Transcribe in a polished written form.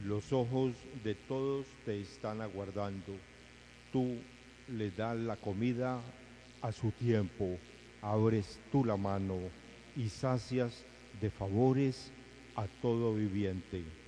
Los ojos de todos te están aguardando. Tú les das la comida a su tiempo, abres tú la mano y sacias de favores a todo viviente.